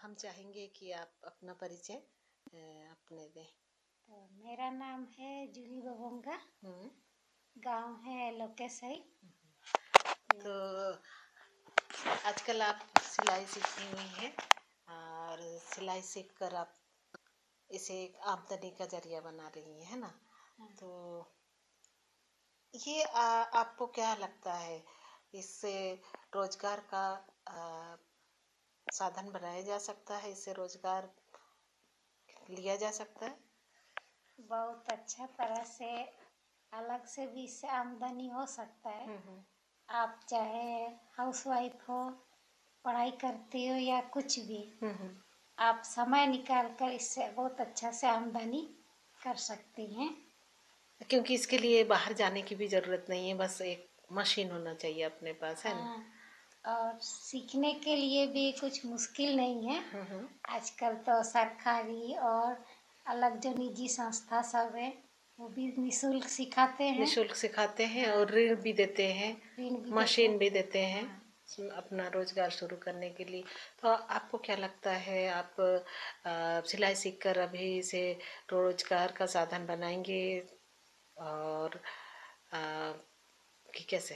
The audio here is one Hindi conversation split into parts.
हम चाहेंगे कि आप अपना परिचय अपने दें। तो मेरा नाम है जूली बबोंगा। हम्म। गांव है लोकेसई। तो आजकल आप सिलाई सीखी हुई हैं और सिलाई सीख कर आप इसे एक आमदनी का जरिया बना रही हैं, है ना? हाँ। तो ये आपको क्या लगता है, इससे रोजगार का साधन बनाया जा सकता है? इससे रोजगार लिया जा सकता है? बहुत अच्छा तरह से अलग से भी इससे आमदनी हो सकता है। आप चाहे हाउसवाइफ हो, पढ़ाई करती हो या कुछ भी, आप समय निकाल कर इससे बहुत अच्छा से आमदनी कर सकती हैं। क्योंकि इसके लिए बाहर जाने की भी जरूरत नहीं है, बस एक मशीन होना चाहिए अपने पास, है ना? हाँ, और सीखने के लिए भी कुछ मुश्किल नहीं है। आजकल तो सरकारी और अलग जो निजी संस्था सब है वो भी निःशुल्क सिखाते हैं। निःशुल्क सिखाते हैं और ऋण भी देते हैं, मशीन भी देते हैं अपना रोजगार शुरू करने के लिए। तो आपको क्या लगता है, आप सिलाई सीखकर अभी से रोजगार का साधन बनाएंगे और कि कैसे?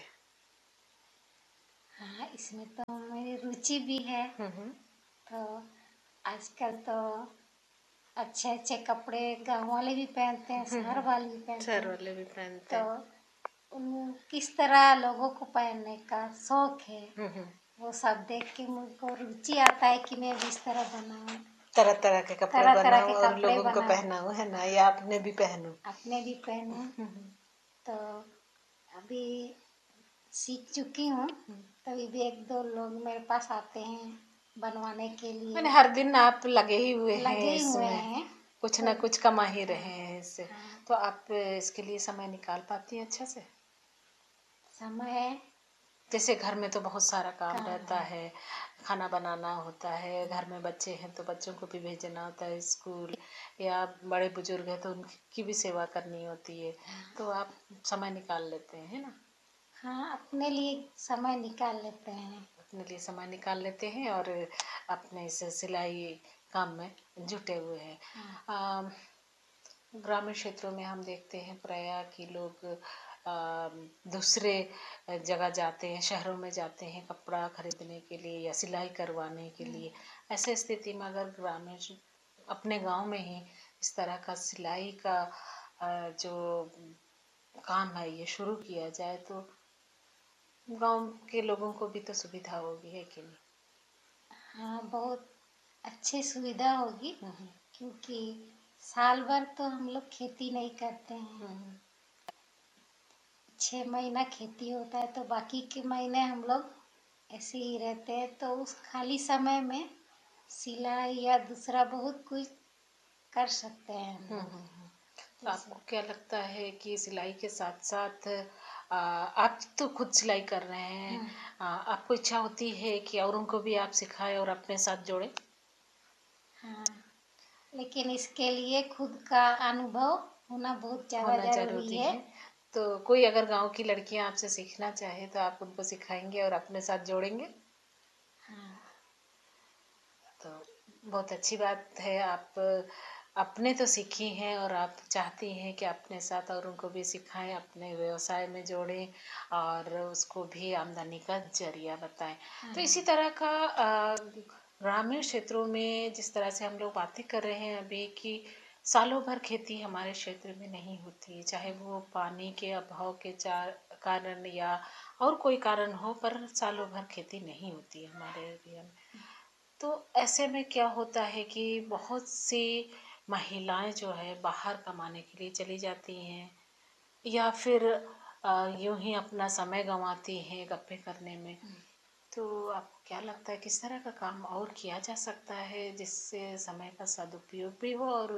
हाँ, इसमें तो मेरी रुचि भी है। तो आजकल तो अच्छे अच्छे कपड़े गांव वाले भी पहनते हैं, शहर वाले भी पहनते शहर हैं। वाले भी पहनते तो हैं। किस तरह लोगों को पहनने का शौक है, वो सब देख के मुझको रुचि आता है कि मैं भी इस तरह बनाऊं, तरह तरह के कपड़े तरह तरह बनाऊं के और कपड़े लोगों को बनाऊं, पहनाऊं, है ना? या अपने भी पहनूं। अपने भी पहनूं। तो अभी सीख चुकी हूँ। तभी भी एक दो लोग मेरे पास आते हैं बनवाने के लिए। मैंने हर दिन आप लगे ही हुए हैं लगे हुए इसमें, हैं, कुछ तो ना कुछ कमा ही रहे हैं इससे। हाँ। तो आप इसके लिए समय निकाल पाती हैं अच्छा से? समय जैसे घर में तो बहुत सारा काम काम रहता है, खाना बनाना होता है, घर में बच्चे हैं तो बच्चों को भी भेजना होता है स्कूल, या बड़े बुजुर्ग हैं तो उनकी भी सेवा करनी होती है। तो आप समय निकाल लेते हैं, है ना? हाँ, अपने लिए समय निकाल लेते हैं। अपने लिए समय निकाल लेते हैं और अपने इस सिलाई काम में जुटे हुए हैं। ग्रामीण क्षेत्रों में हम देखते हैं प्रायः कि लोग दूसरे जगह जाते हैं, शहरों में जाते हैं कपड़ा खरीदने के लिए या सिलाई करवाने के लिए। ऐसे स्थिति में अगर ग्रामीण अपने गांव में ही इस तरह का सिलाई का जो काम है ये शुरू किया जाए तो गांव के लोगों को भी तो सुविधा होगी, है कि नहीं? हाँ, बहुत अच्छी सुविधा होगी। क्योंकि साल भर तो हम लोग खेती नहीं करते हैं। 6 महीना खेती होता है तो बाकी के महीने हम लोग ऐसे ही रहते हैं। तो उस खाली समय में सिलाई या दूसरा बहुत कुछ कर सकते हैं हम लोग। तो आपको क्या लगता है कि सिलाई के साथ साथ आप तो खुद सिलाई कर रहे हैं, आपको इच्छा होती है कि औरों को भी आप सिखाएं और अपने साथ जोड़ें? हाँ, लेकिन इसके लिए खुद का अनुभव होना बहुत ज़्यादा होना जरूरी जरूरी है। है। तो कोई अगर गांव की लड़कियां आपसे सीखना चाहे तो आप उनको सिखाएंगे और अपने साथ जोड़ेंगे? हाँ, तो बहुत अच्छी बात है, आप अपने तो सीखी हैं और आप चाहती हैं कि अपने साथ और उनको भी सिखाएं, अपने व्यवसाय में जोड़ें और उसको भी आमदनी का जरिया बताएं। तो इसी तरह का ग्रामीण क्षेत्रों में जिस तरह से हम लोग बातें कर रहे हैं अभी कि सालों भर खेती हमारे क्षेत्र में नहीं होती, चाहे वो पानी के अभाव के कारण या और कोई कारण हो, पर सालों भर खेती नहीं होती है हमारे एरिया में। तो ऐसे में क्या होता है कि बहुत सी महिलाएं जो है बाहर कमाने के लिए चली जाती हैं या फिर यूं ही अपना समय गंवाती हैं गप्पे करने में। तो आपको क्या लगता है किस तरह का काम और किया जा सकता है जिससे समय का सदुपयोग भी हो और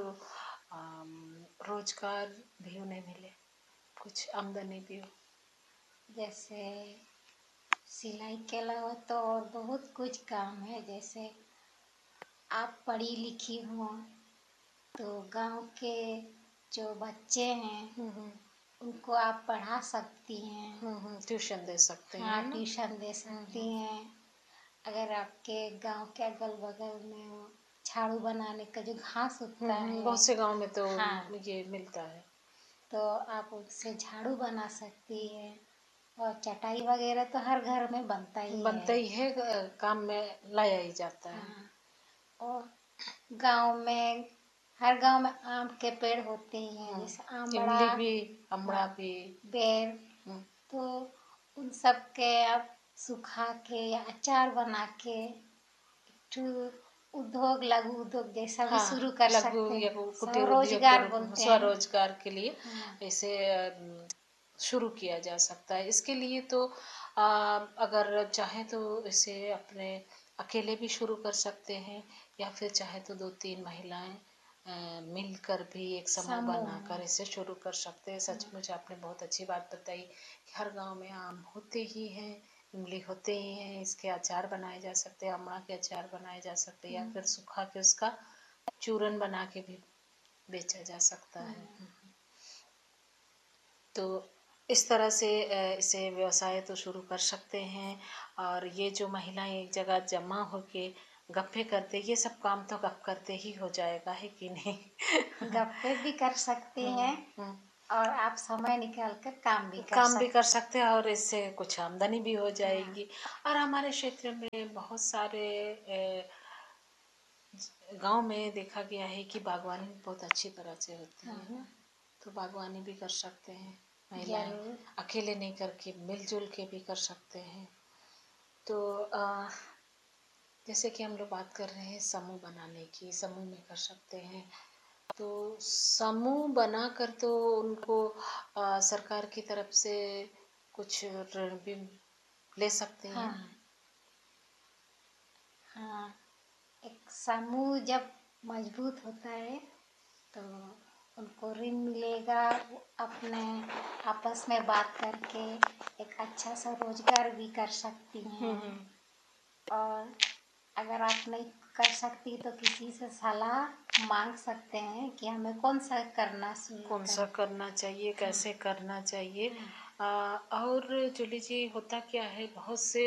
रोजगार भी उन्हें मिले, कुछ आमदनी भी हो? जैसे सिलाई के अलावा तो और बहुत कुछ काम है। जैसे आप पढ़ी लिखी हो तो गांव के जो बच्चे हैं उनको आप पढ़ा सकती हैं। ट्यूशन दे सकते हाँ, हैं ना? ट्यूशन दे सकती हैं। अगर आपके गांव के अगल बगल में वो झाड़ू बनाने का जो घास उगता है, बहुत से गांव में तो हाँ, ये मिलता है, तो आप उससे झाड़ू बना सकती है। और चटाई वगैरह तो हर घर में बनता ही है, काम में लाया ही जाता है। हाँ, और गांव में हर गांव में आम के पेड़ होते ही हैं, जैसे आमड़ा, इमली भी, अमड़ा हाँ, भी। बेर, हम्म, तो उन सब के आप सुखा के या अचार बना के तो उद्योग, लघु उद्योग जैसा भी हाँ, शुरू कर लघु सकते या हैं, कुटीर उद्योग के स्वरोजगार रूप में बोलते हैं। स्वरोजगार के लिए हाँ, इसे शुरू किया जा सकता है। इसके लिए तो अगर चाहे तो इसे अपने अकेले भी शुरू कर सकते हैं, या फिर चाहे तो दो तीन महिलाएं मिलकर भी एक समूह बनाकर इसे शुरू कर सकते हैं। सचमुच आपने बहुत अच्छी बात बताई कि हर गांव में आम होते ही हैं, इमली होते ही हैं, इसके अचार बनाए जा सकते हैं, अमड़ा के अचार बनाए जा सकते हैं, या फिर सुखा के उसका चूरन बना के भी बेचा जा सकता है। तो इस तरह से इसे व्यवसाय तो शुरू कर सकते हैं। और ये जो महिलाएं एक जगह जमा होके गप्पे करते, ये सब काम तो गप करते ही हो जाएगा, है कि नहीं? गप्पे भी कर सकते हैं हम्म, और आप समय निकाल कर काम भी कर काम भी कर सकते सकते हैं और इससे कुछ आमदनी भी हो हैं। हाँ, जाएगी। और हमारे क्षेत्र में बहुत सारे गांव में देखा गया है कि बागवानी बहुत अच्छी तरह से होती है ना, तो बागवानी भी कर सकते हैं महिलाएं, जरूर। अकेले नहीं करके मिलजुल के भी कर सकते हैं। तो जैसे कि हम लोग बात कर रहे हैं समूह बनाने की, समूह में कर सकते हैं। तो समूह बनाकर तो उनको सरकार की तरफ से कुछ ऋण भी ले सकते हैं। हाँ, हाँ, एक समूह जब मजबूत होता है तो उनको ऋण मिलेगा। वो अपने आपस में बात करके एक अच्छा सा रोजगार भी कर सकती हैं। और अगर आप नहीं कर सकती तो किसी से सलाह मांग सकते हैं कि हमें कौन सा करना शुरू कौन सा करें। करना चाहिए, कैसे करना चाहिए। हाँ, और जूली जी, होता क्या है, बहुत से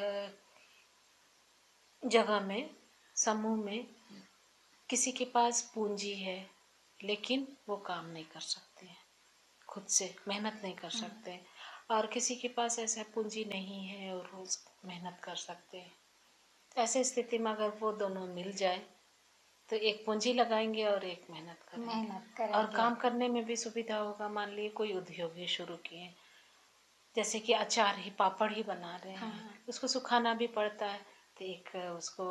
जगह में, समूह में किसी के पास पूंजी है लेकिन वो काम नहीं कर सकते हैं, खुद से मेहनत नहीं कर सकते, और किसी के पास ऐसा पूंजी नहीं है और रोज मेहनत कर सकते हैं। ऐसे स्थिति में अगर वो दोनों मिल जाए तो एक पूंजी लगाएंगे और एक मेहनत करेंगे, मेहनत और करेंगे। काम करने में भी सुविधा होगा। मान लिए कोई उद्योग ही शुरू किए, जैसे कि अचार ही, पापड़ ही बना रहे हैं, हाँ, उसको सुखाना भी पड़ता है, तो एक उसको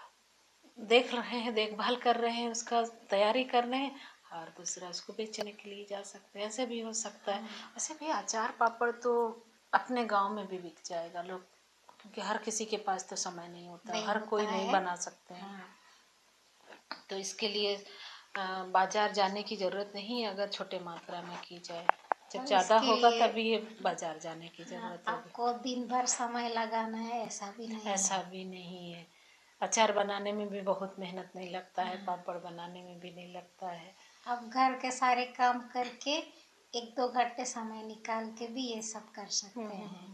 देख रहे हैं, देखभाल कर रहे हैं, उसका तैयारी कर रहे हैं, और दूसरा उसको बेचने के लिए जा सकते हैं, ऐसे भी हो सकता है। वैसे भी अचार पापड़ तो अपने गांव में भी बिक जाएगा लोग, क्योंकि हर किसी के पास तो समय नहीं होता, नहीं हर होता कोई नहीं है। बना सकते हैं। हाँ, तो इसके लिए बाजार जाने की जरूरत नहीं है अगर छोटे मात्रा में की जाए। जब और ज्यादा इसके होगा लिए तभी ये बाजार जाने की जरूरत होगी। आपको दिन भर समय लगाना है ऐसा भी नहीं ऐसा है। भी नहीं है, अचार बनाने में भी बहुत मेहनत नहीं लगता है, पापड़ बनाने में भी नहीं लगता है। आप घर के सारे काम करके 1-2 घंटे समय निकाल के भी ये सब कर सकते हैं।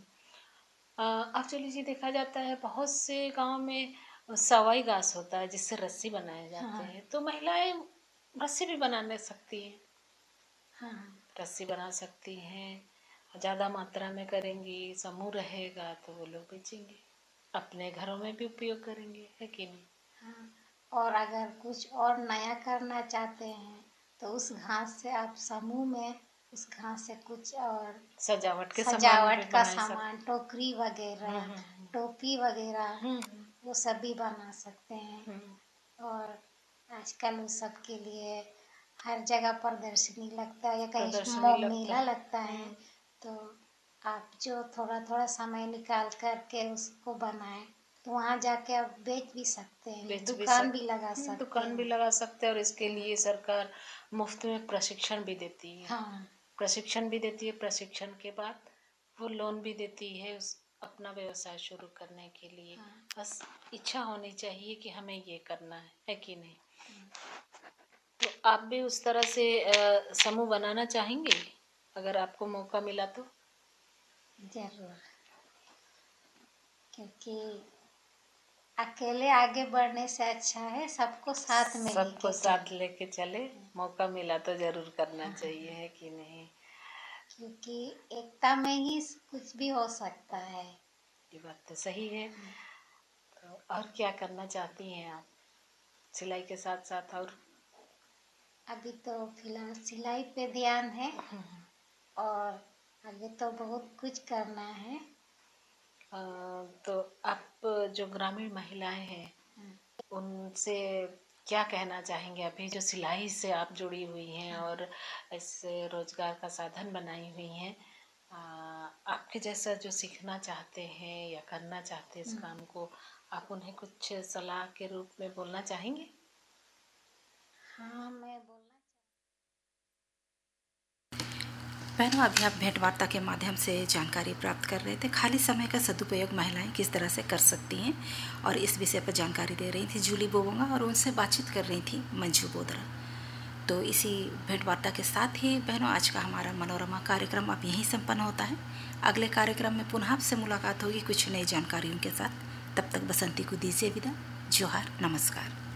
एक्चुअली जी देखा जाता है बहुत से गांव में सवाई घास होता है जिससे रस्सी बनाए जाते हाँ, हैं, तो महिलाएं रस्सी भी बनाने सकती हैं, हाँ, रस्सी बना सकती हैं। ज़्यादा मात्रा में करेंगी, समूह रहेगा तो वो लोग बेचेंगे, अपने घरों में भी उपयोग करेंगे, है कि नहीं? हाँ। और अगर कुछ और नया करना चाहते हैं तो उस घास से आप समूह में उस घास से कुछ और सजावट के सामान भी सजावट का बनाए सामान, टोकरी वगैरह, टोपी वगैरह, वो सभी बना सकते हैं। और आजकल उस सब के लिए हर जगह प्रदर्शनी लगता है या कहीं प्रदर्शनी लगता मेला है। लगता है, तो आप जो थोड़ा थोड़ा समय निकाल करके उसको बनाएं तो वहाँ जाके आप बेच भी सकते हैं, बेच भी दुकान भी लगा सकते, सकते दुकान भी हैं। लगा सकते हैं, और इसके लिए सरकार मुफ्त में प्रशिक्षण भी देती है। हाँ, प्रशिक्षण भी देती है, प्रशिक्षण के बाद वो लोन भी देती है उस अपना व्यवसाय शुरू करने के लिए। बस इच्छा होनी चाहिए कि हमें ये करना है कि नहीं? तो आप भी उस तरह से समूह बनाना चाहेंगे अगर आपको मौका मिला तो? जरूर। क्योंकि अकेले आगे बढ़ने से अच्छा है सबको साथ में सबको लेके साथ लेके चले। मौका मिला तो जरूर करना चाहिए, है कि नहीं? क्योंकि एकता में ही कुछ भी हो सकता है। ये बात तो सही है। तो और क्या करना चाहती हैं आप सिलाई के साथ साथ? और अभी तो फिलहाल सिलाई पे ध्यान है और आगे तो बहुत कुछ करना है। तो आप जो ग्रामीण महिलाएं हैं उनसे क्या कहना चाहेंगे? अभी जो सिलाई से आप जुड़ी हुई हैं और इससे रोजगार का साधन बनाई हुई हैं, आपके जैसा जो सीखना चाहते हैं या करना चाहते हैं इस काम को, आप उन्हें कुछ सलाह के रूप में बोलना चाहेंगे? हाँ, मैं बोलना बहनों, अभी आप भेंट वार्ता के माध्यम से जानकारी प्राप्त कर रहे थे खाली समय का सदुपयोग महिलाएं किस तरह से कर सकती हैं, और इस विषय पर जानकारी दे रही थी जूली बोबोंगा और उनसे बातचीत कर रही थी मंजू बोदरा। तो इसी भेंट वार्ता के साथ ही बहनों आज का हमारा मनोरमा कार्यक्रम अब यहीं संपन्न होता है। अगले कार्यक्रम में पुनः आपसे मुलाकात होगी कुछ नई जानकारियों के साथ। तब तक बसंती को दीजिए विदा। जोहार, नमस्कार।